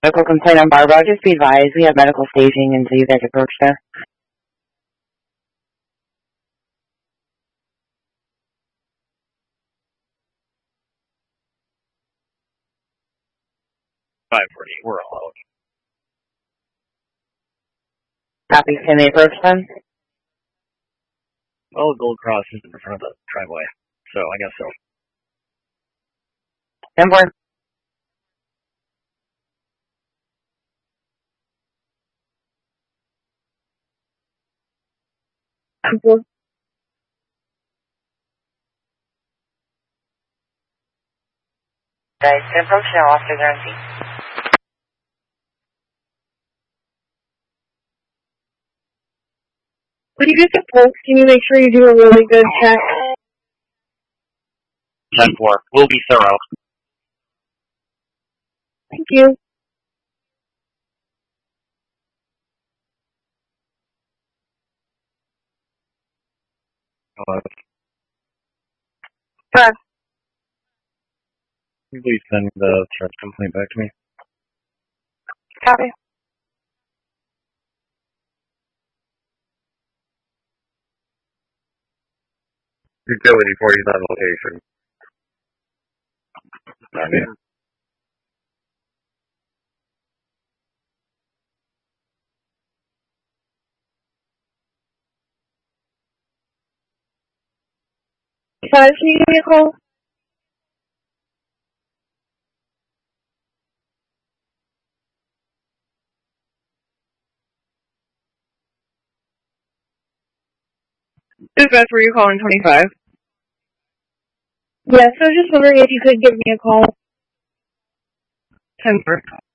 Medical complaint on Barbara. Just be advised, we have medical staging until you guys approach there. We're all out. Copy. Can they approach then? Well, Gold Cross is in front of the driveway, so I guess so. 10-4. Guys, can approach now. Officers are on scene. When you get the pulse, can you make sure you do a really good check? 10-4. We'll be thorough. Thank you. Press. Please send the charge complaint back to me. Copy. Utility 40's on location. Okay. Can you give me a call? Dispatch, were you calling 25? Yes, I was just wondering if you could give me a call. 10-4.